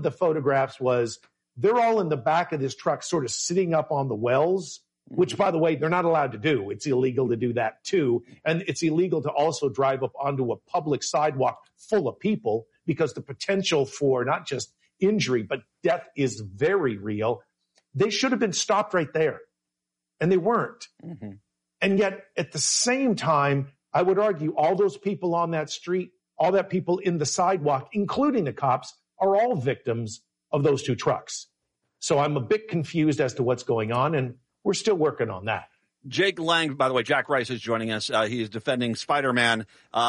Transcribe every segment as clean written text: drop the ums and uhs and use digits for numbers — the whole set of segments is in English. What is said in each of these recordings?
the photographs was they're all in the back of this truck sort of sitting up on the wells, which, by the way, they're not allowed to do. It's illegal to do that, too. And it's illegal to also drive up onto a public sidewalk full of people because the potential for not just injury, but death is very real. They should have been stopped right there. And they weren't. Mm-hmm. And yet, at the same time, I would argue all those people on that street, all that people in the sidewalk, including the cops, are all victims of those two trucks. So I'm a bit confused as to what's going on, and we're still working on that. Jake Lang, by the way, Jack Rice is joining us. He is defending Spider-Man,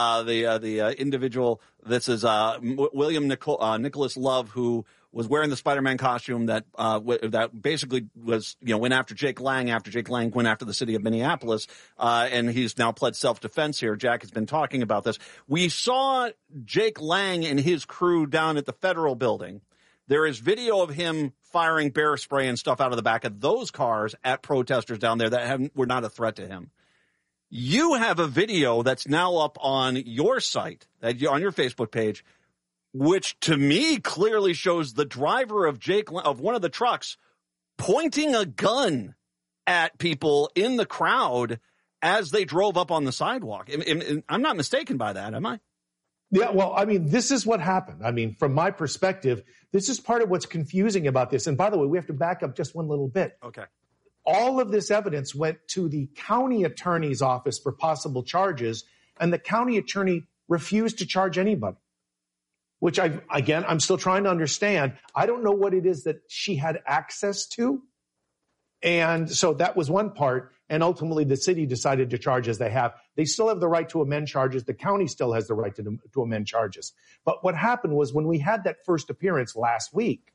the individual. This is William Nicholas Love, who was wearing the Spider-Man costume that basically was, went after Jake Lang after Jake Lang went after the city of Minneapolis, and he's now pled self-defense here. Jack has been talking about this. We saw Jake Lang and his crew down at the Federal Building. There is video of him firing bear spray and stuff out of the back of those cars at protesters down there that were not a threat to him. You have a video that's now up on your site, on your Facebook page, which to me clearly shows the driver of one of the trucks pointing a gun at people in the crowd as they drove up on the sidewalk. I'm not mistaken by that, am I? Yeah, well, I mean, this is what happened. I mean, from my perspective, this is part of what's confusing about this. And by the way, we have to back up just one little bit. Okay. All of this evidence went to the county attorney's office for possible charges, and the county attorney refused to charge anybody, which I'm still trying to understand. I don't know what it is that she had access to. And so that was one part. And ultimately, the city decided to charge as they have. They still have the right to amend charges. The county still has the right to amend charges. But what happened was when we had that first appearance last week,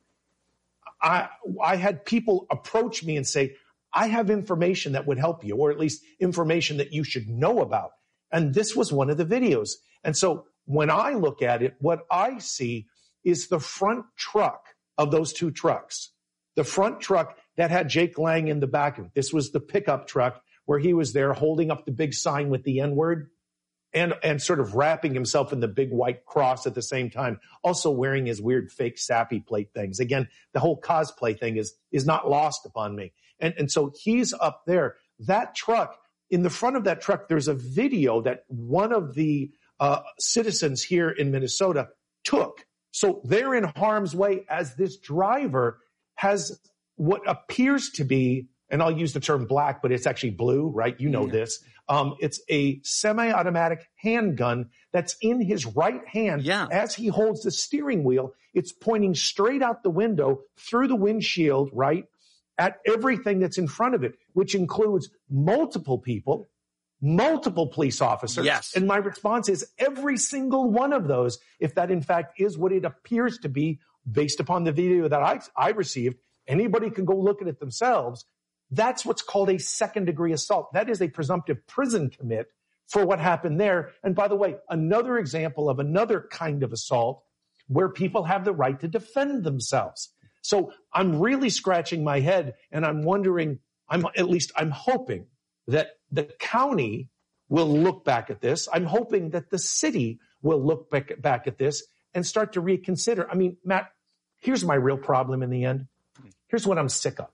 I had people approach me and say, I have information that would help you, or at least information that you should know about. And this was one of the videos. And so when I look at it, what I see is the front truck of those two trucks. The front truck that had Jake Lang in the back of it. This was the pickup truck where he was there holding up the big sign with the N-word and sort of wrapping himself in the big white cross at the same time, also wearing his weird fake sappy plate things. Again, the whole cosplay thing is not lost upon me. And so he's up there. That truck, in the front of that truck, there's a video that one of the citizens here in Minnesota took. So they're in harm's way as this driver has what appears to be, and I'll use the term black, but it's actually blue, right? You know this. It's a semi-automatic handgun that's in his right hand. Yeah. As he holds the steering wheel, it's pointing straight out the window through the windshield, right, at everything that's in front of it, which includes multiple people, multiple police officers. Yes. And my response is every single one of those, if that in fact is what it appears to be based upon the video that I received, anybody can go look at it themselves. That's what's called a second-degree assault. That is a presumptive prison commit for what happened there. And by the way, another example of another kind of assault where people have the right to defend themselves. So I'm really scratching my head, and I'm wondering, I'm hoping that the county will look back at this. I'm hoping that the city will look back at this and start to reconsider. I mean, Matt, here's my real problem in the end. Here's what I'm sick of.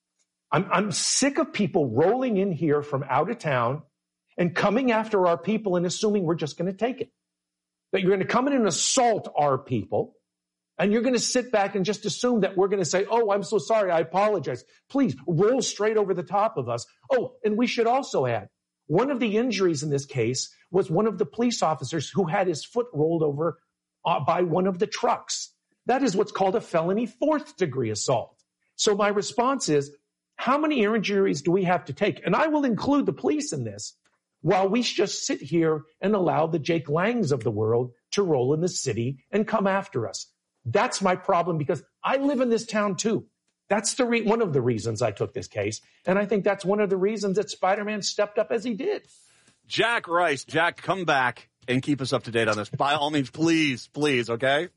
I'm sick of people rolling in here from out of town and coming after our people and assuming we're just going to take it. That you're going to come in and assault our people, and you're going to sit back and just assume that we're going to say, oh, I'm so sorry, I apologize. Please roll straight over the top of us. Oh, and we should also add, one of the injuries in this case was one of the police officers who had his foot rolled over by one of the trucks. That is what's called a felony fourth-degree assault. So my response is, how many injuries do we have to take? And I will include the police in this while we just sit here and allow the Jake Langs of the world to roll in the city and come after us. That's my problem because I live in this town too. That's one of the reasons I took this case. And I think that's one of the reasons that Spider-Man stepped up as he did. Jack Rice, Jack, come back and keep us up to date on this. By all means, please, okay?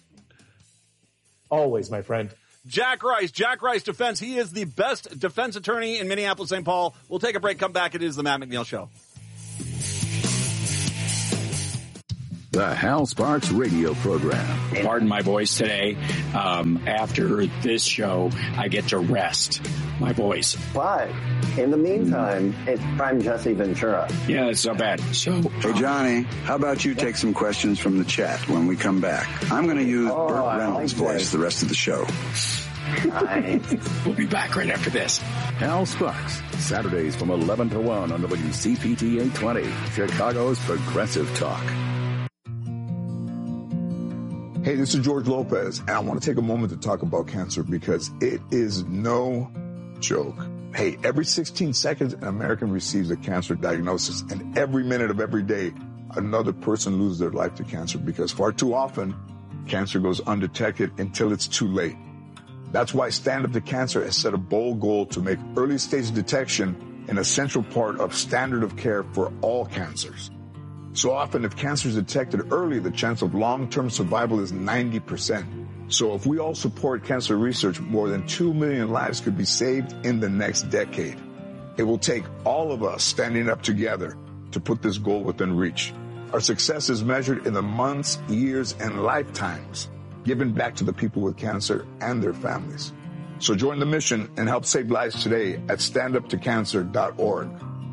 Always, my friend. Jack Rice Defense. He is the best defense attorney in Minneapolis, St. Paul. We'll take a break, come back. It is the Matt McNeil Show. The Hal Sparks radio program. Pardon my voice today. After this show, I get to rest my voice. But in the meantime, it's Prime Jesse Ventura. Yeah, it's not bad. So, hey, Johnny, how about you take some questions from the chat when we come back? I'm going to use Burt Reynolds' voice the rest of the show. We'll be back right after this. Hal Sparks, Saturdays from 11 to 1 on WCPT 820, Chicago's Progressive Talk. Hey, this is George Lopez, and I want to take a moment to talk about cancer because it is no joke. Hey, every 16 seconds, an American receives a cancer diagnosis, and every minute of every day, another person loses their life to cancer because far too often, cancer goes undetected until it's too late. That's why Stand Up to Cancer has set a bold goal to make early stage detection an essential part of standard of care for all cancers. So often, if cancer is detected early, the chance of long-term survival is 90%. So if we all support cancer research, more than 2 million lives could be saved in the next decade. It will take all of us standing up together to put this goal within reach. Our success is measured in the months, years, and lifetimes given back to the people with cancer and their families. So join the mission and help save lives today at standuptocancer.org.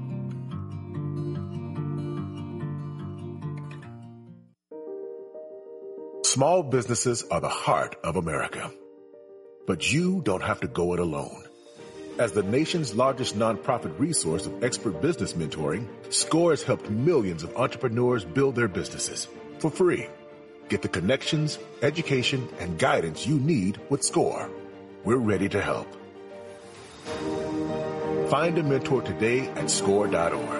Small businesses are the heart of America. But you don't have to go it alone. As the nation's largest nonprofit resource of expert business mentoring, SCORE has helped millions of entrepreneurs build their businesses for free. Get the connections, education, and guidance you need with SCORE. We're ready to help. Find a mentor today at SCORE.org.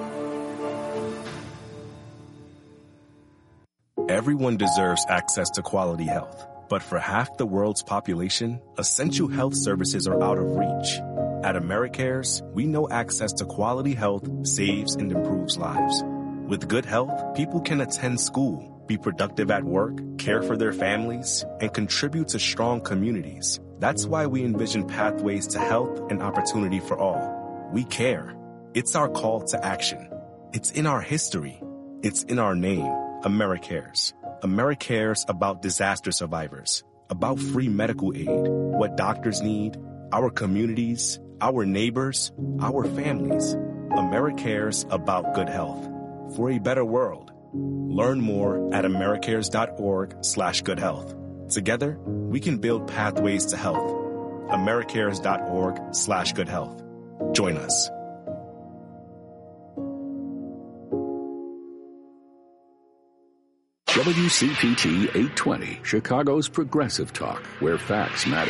Everyone deserves access to quality health, but for half the world's population, essential health services are out of reach. At AmeriCares, we know access to quality health saves and improves lives. With good health, people can attend school, be productive at work, care for their families, and contribute to strong communities. That's why we envision pathways to health and opportunity for all. We care. It's our call to action. It's in our history. It's in our name. AmeriCares. AmeriCares about disaster survivors, about free medical aid, what doctors need, our communities, our neighbors, our families. AmeriCares about good health. For a better world. Learn more at americares.org/goodhealth. Together, we can build pathways to health. americares.org/goodhealth. Join us. WCPT 820, Chicago's Progressive Talk, where facts matter.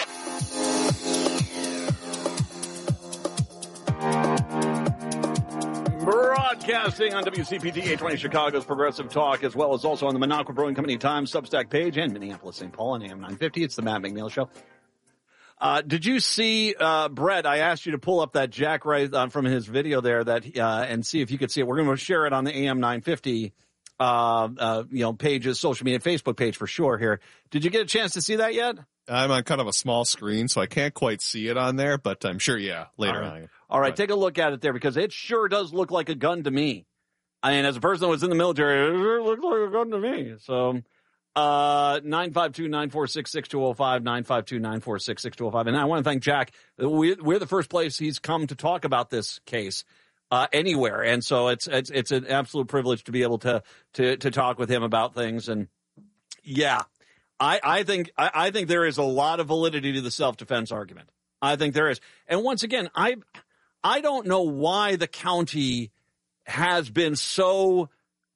Broadcasting on WCPT 820, Chicago's Progressive Talk, as well as also on the Minocqua Brewing Company Times Substack page and Minneapolis, St. Paul on AM 950. It's the Matt McNeil Show. Did you see, Brett, I asked you to pull up that Jack Wright from his video there that and see if you could see it. We're going to share it on the AM 950 pages, social media, Facebook page for sure here. Did you get a chance to see that yet? I'm on kind of a small screen, so I can't quite see it on there, but I'm sure, later on. All right, take a look at it there because it sure does look like a gun to me. I mean, as a person that was in the military, it looks like a gun to me. So, 952-946-6205, 952-946-6205. And I want to thank Jack. We're the first place he's come to talk about this case. Anywhere. And so it's an absolute privilege to be able to talk with him about things. And yeah, I think there is a lot of validity to the self-defense argument. I think there is. And once again, I don't know why the county has been so,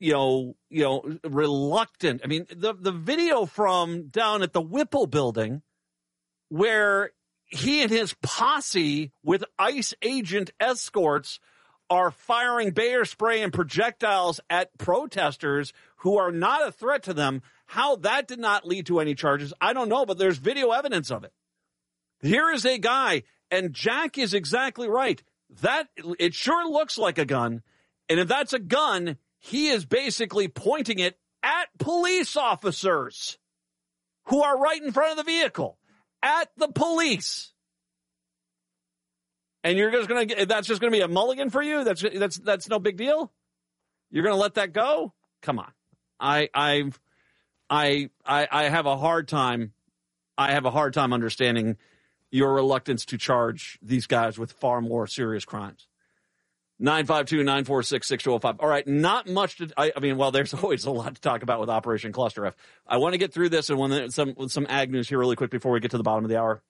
reluctant. I mean, the video from down at the Whipple building where he and his posse with ICE agent escorts are firing Bayer spray and projectiles at protesters who are not a threat to them. How that did not lead to any charges, I don't know, but there's video evidence of it. Here is a guy, and Jack is exactly right. That it sure looks like a gun, and if that's a gun, he is basically pointing it at police officers who are right in front of the vehicle, at the police. And you're just that's just going to be a mulligan for you? That's no big deal? You're going to let that go? Come on. I have a hard time. I have a hard time understanding your reluctance to charge these guys with far more serious crimes. 952-946-6205. All right, not much to, well, there's always a lot to talk about with Operation Cluster F. I want to get through this and with some ag news here really quick before we get to the bottom of the hour.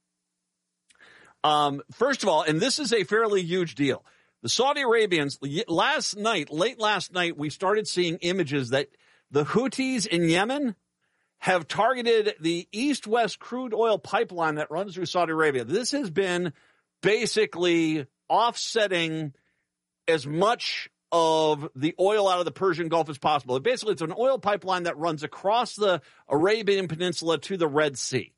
First of all, and this is a fairly huge deal. The Saudi Arabians, late last night, we started seeing images that the Houthis in Yemen have targeted the east-west crude oil pipeline that runs through Saudi Arabia. This has been basically offsetting as much of the oil out of the Persian Gulf as possible. Basically, it's an oil pipeline that runs across the Arabian Peninsula to the Red Sea.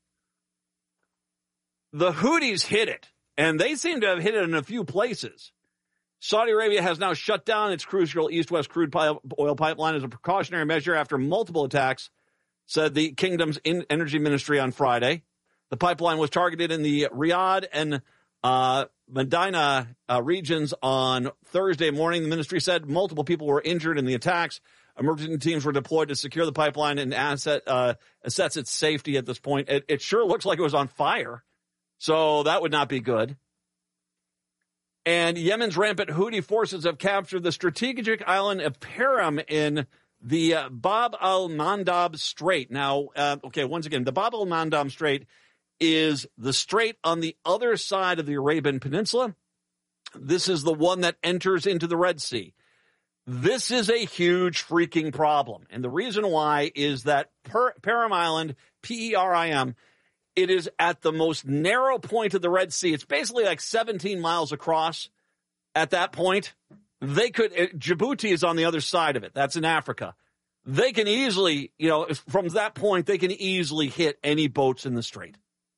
The Houthis hit it, and they seem to have hit it in a few places. Saudi Arabia has now shut down its crucial east-west crude oil pipeline as a precautionary measure after multiple attacks, said the kingdom's energy ministry on Friday. The pipeline was targeted in the Riyadh and Medina regions on Thursday morning. The ministry said multiple people were injured in the attacks. Emergency teams were deployed to secure the pipeline and assess its safety at this point. It sure looks like it was on fire, so that would not be good. And Yemen's rampant Houthi forces have captured the strategic island of Perim in the Bab al-Mandab Strait. Now, once again, the Bab al-Mandab Strait is the strait on the other side of the Arabian Peninsula. This is the one that enters into the Red Sea. This is a huge freaking problem. And the reason why is that Perim Island, P-E-R-I-M, it is at the most narrow point of the Red Sea. It's basically like 17 miles across at that point. Djibouti is on the other side of it. That's in Africa. They can easily, from that point, they can easily hit any boats in the strait.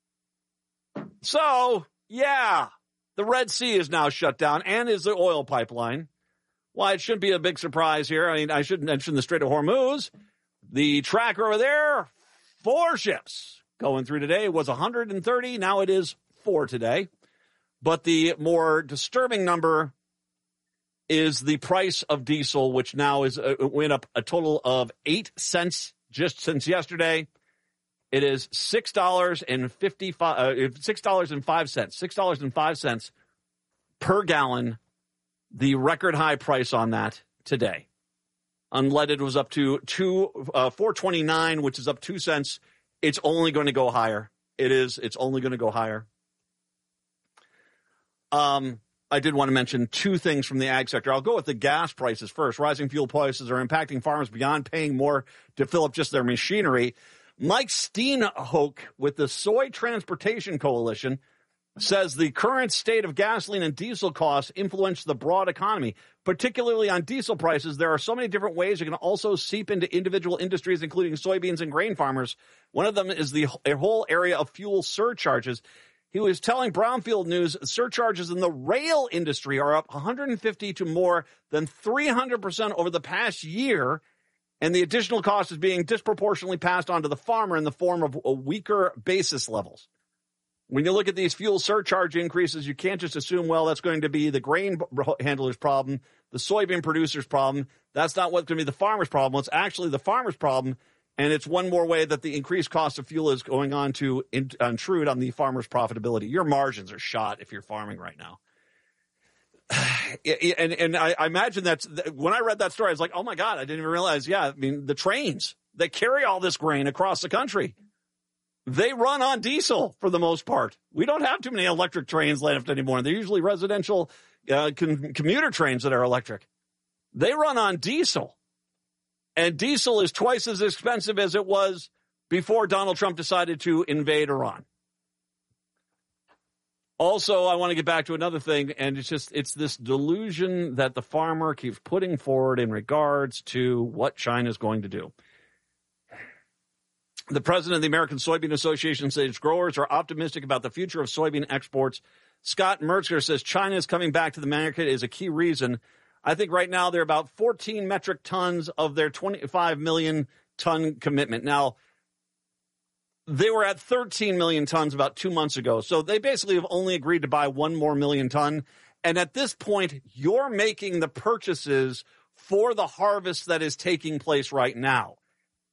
So, yeah, the Red Sea is now shut down, and is the oil pipeline. Why, it shouldn't be a big surprise here. I mean, I should mention the Strait of Hormuz. The tracker over there, 4 ships going through today. It was 130. Now it is 4 today. But the more disturbing number is the price of diesel, which now went up a total of 8 cents just since yesterday. It is $6.05 per gallon, the record high price on that today. Unleaded was up to $4.29, which is up 2 cents. It's only going to go higher. It's only going to go higher. I did want to mention 2 things from the ag sector. I'll go with the gas prices first. Rising fuel prices are impacting farmers beyond paying more to fill up just their machinery. Mike Steenhoek with the Soy Transportation Coalition says the current state of gasoline and diesel costs influence the broad economy, particularly on diesel prices. There are so many different ways it can also seep into individual industries, including soybeans and grain farmers. One of them is the whole area of fuel surcharges. He was telling Brownfield News surcharges in the rail industry are up 150 to more than 300% over the past year, and the additional cost is being disproportionately passed on to the farmer in the form of weaker basis levels. When you look at these fuel surcharge increases, you can't just assume, well, that's going to be the grain handler's problem, the soybean producer's problem. That's not what's going to be the farmer's problem. It's actually the farmer's problem, and it's one more way that the increased cost of fuel is going on to intrude on the farmer's profitability. Your margins are shot if you're farming right now. And I imagine that's when I read that story, I was like, oh my God, I didn't even realize. Yeah, I mean, the trains that carry all this grain across the country, they run on diesel for the most part. We don't have too many electric trains left anymore. They're usually residential commuter trains that are electric. They run on diesel. And diesel is twice as expensive as it was before Donald Trump decided to invade Iran. Also, I want to get back to another thing, and it's this delusion that the farmer keeps putting forward in regards to what China's going to do. The president of the American Soybean Association says growers are optimistic about the future of soybean exports. Scott Metzger says China is coming back to the market is a key reason. I think right now they're about 14 metric tons of their 25 million ton commitment. Now, they were at 13 million tons about 2 months ago. So they basically have only agreed to buy 1 more million ton. And at this point, you're making the purchases for the harvest that is taking place right now.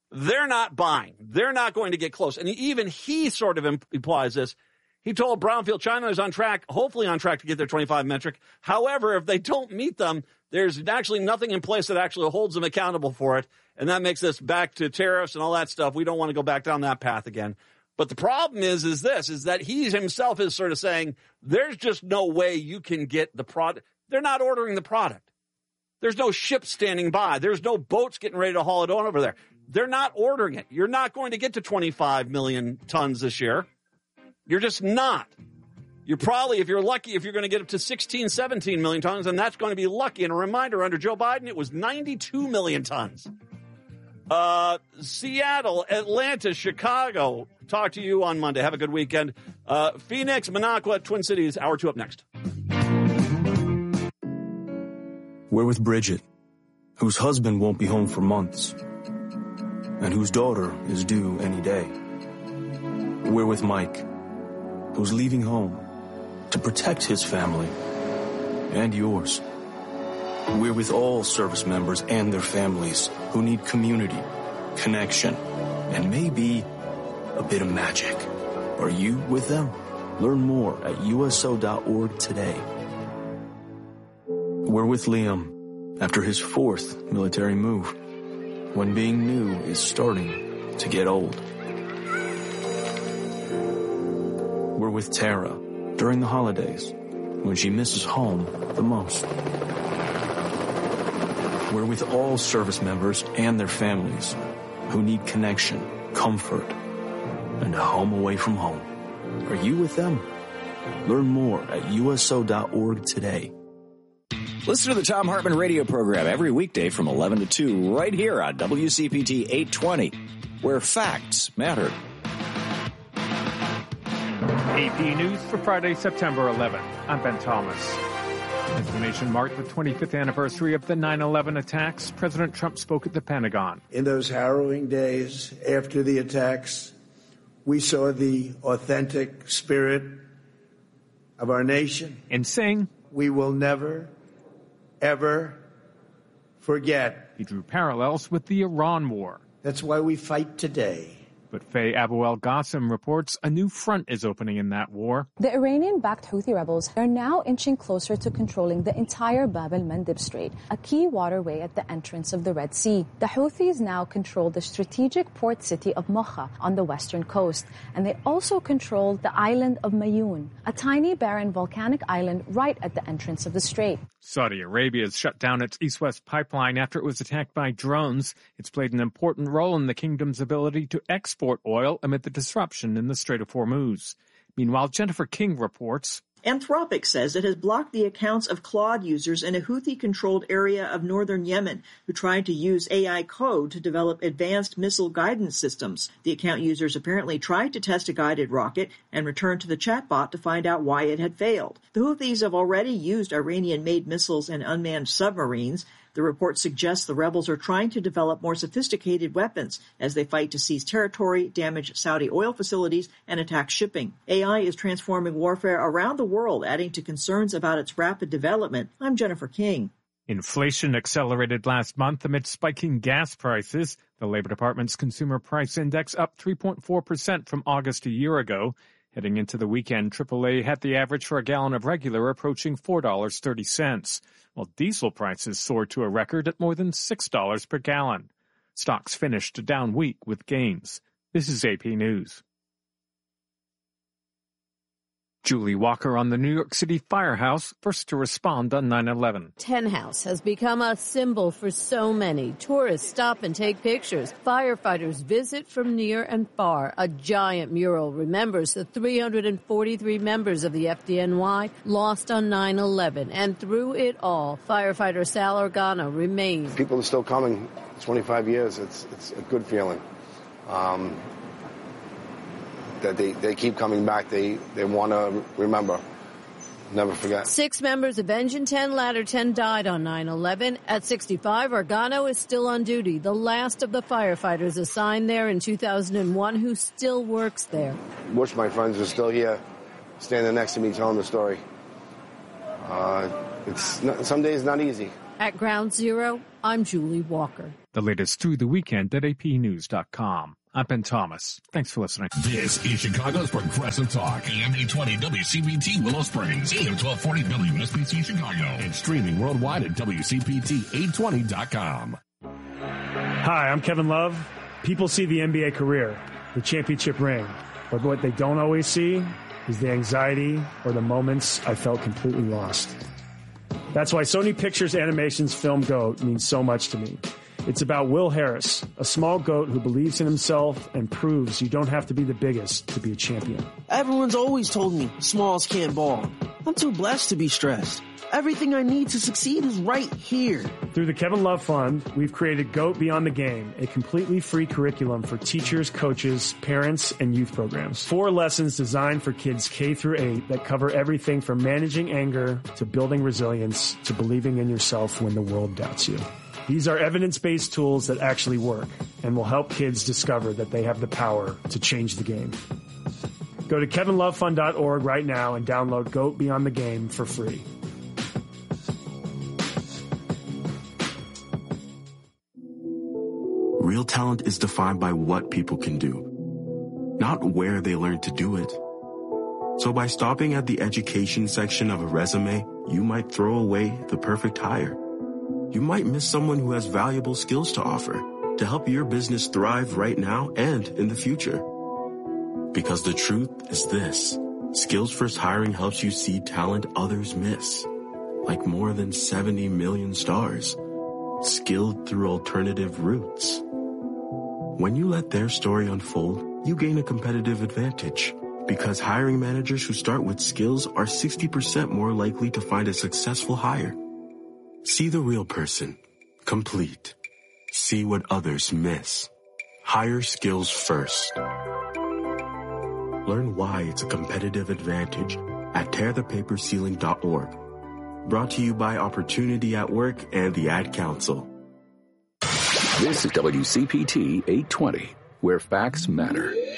they're not buying. They're not going to get close. And even he sort of implies this. He told Brownfield China is on track, hopefully on track to get their 25 metric. However, if they don't meet them, there's actually nothing in place that actually holds them accountable for it. And that makes us back to tariffs and all that stuff. We don't want to go back down that path again. But the problem is that he himself is sort of saying there's just no way you can get the product. They're not ordering the product. There's no ship standing by. There's no boats getting ready to haul it on over there. They're not ordering it. You're not going to get to 25 million tons this year. You're just not. You're probably, if you're lucky, if you're going to get up to 16, 17 million tons, and that's going to be lucky. And a reminder, under Joe Biden, it was 92 million tons. Seattle, Atlanta, Chicago. Talk to you on Monday. Have a good weekend. Phoenix, Minocqua, Twin Cities. Hour 2 up next. We're with Bridget, whose husband won't be home for months, and whose daughter is due any day. We're with Mike, who's leaving home to protect his family and yours. We're with all service members and their families who need community, connection, and maybe a bit of magic. Are you with them? Learn more at USO.org today. We're with Liam after his 4th military move, when being new is starting to get old. We're with Tara during the holidays, when she misses home the most. We're with all service members and their families who need connection, comfort, and a home away from home. Are you with them? Learn more at USO.org today. Listen to the Thom Hartmann radio program every weekday from 11 to 2 right here on WCPT 820, where facts matter. AP News for Friday, September 11th. I'm Ben Thomas. As the nation marked the 25th anniversary of the 9/11 attacks, President Trump spoke at the Pentagon. In those harrowing days after the attacks, we saw the authentic spirit of our nation. And saying, we will never, ever forget. He drew parallels with the Iran war. That's why we fight today. But Faye Abu El-Ghassem reports a new front is opening in that war. The Iranian-backed Houthi rebels are now inching closer to controlling the entire Bab el-Mandeb Strait, a key waterway at the entrance of the Red Sea. The Houthis now control the strategic port city of Mocha on the western coast, and they also control the island of Mayoun, a tiny barren volcanic island right at the entrance of the strait. Saudi Arabia has shut down its east-west pipeline after it was attacked by drones. It's played an important role in the kingdom's ability to export oil amid the disruption in the Strait of Hormuz. Meanwhile, Jennifer King reports. Anthropic says it has blocked the accounts of Claude users in a Houthi-controlled area of northern Yemen who tried to use AI code to develop advanced missile guidance systems. The account users apparently tried to test a guided rocket and returned to the chatbot to find out why it had failed. The Houthis have already used Iranian-made missiles and unmanned submarines. The report suggests the rebels are trying to develop more sophisticated weapons as they fight to seize territory, damage Saudi oil facilities, and attack shipping. AI is transforming warfare around the world, adding to concerns about its rapid development. I'm Jennifer King. Inflation accelerated last month amid spiking gas prices. The Labor Department's Consumer Price Index up 3.4% from August a year ago. Heading into the weekend, AAA had the average for a gallon of regular approaching $4.30, while diesel prices soared to a record at more than $6 per gallon. Stocks finished a down week with gains. This is AP News. Julie Walker on the New York City Firehouse, first to respond on 9/11. Ten House has become a symbol for so many. Tourists stop and take pictures. Firefighters visit from near and far. A giant mural remembers the 343 members of the FDNY lost on 9/11. And through it all, firefighter Sal Organo remains. People are still coming. 25 years. It's a good feeling. That they keep coming back. They want to remember, never forget. 6 members of Engine 10, Ladder 10 died on 9/11. At 65, Organo is still on duty, the last of the firefighters assigned there in 2001 who still works there. Wish my friends were still here, standing next to me telling the story. Some days not easy. At Ground Zero, I'm Julie Walker. The latest through the weekend at apnews.com. I'm Ben Thomas. Thanks for listening. This is Chicago's Progressive Talk. AM 820 WCPT Willow Springs. AM 1240 WSBC Chicago. And streaming worldwide at WCPT820.com. Hi, I'm Kevin Love. People see the NBA career, the championship ring. But what they don't always see is the anxiety or the moments I felt completely lost. That's why Sony Pictures Animation's film GOAT means so much to me. It's about Will Harris, a small goat who believes in himself and proves you don't have to be the biggest to be a champion. Everyone's always told me smalls can't ball. I'm too blessed to be stressed. Everything I need to succeed is right here. Through the Kevin Love Fund, we've created GOAT Beyond the Game, a completely free curriculum for teachers, coaches, parents, and youth programs. 4 lessons designed for kids K through 8 that cover everything from managing anger to building resilience to believing in yourself when the world doubts you. These are evidence-based tools that actually work and will help kids discover that they have the power to change the game. Go to kevinlovefund.org right now and download GOAT Beyond the Game for free. Real talent is defined by what people can do, not where they learn to do it. So by stopping at the education section of a resume, you might throw away the perfect hire. You might miss someone who has valuable skills to offer to help your business thrive right now and in the future. Because the truth is this: Skills First Hiring helps you see talent others miss, like more than 70 million stars, skilled through alternative routes. When you let their story unfold, you gain a competitive advantage, because hiring managers who start with skills are 60% more likely to find a successful hire. See the real person, complete. See what others miss. Hire skills first. Learn why it's a competitive advantage at tearthepaperceiling.org. Brought to you by Opportunity at Work and the Ad Council. This is WCPT 820, where facts matter.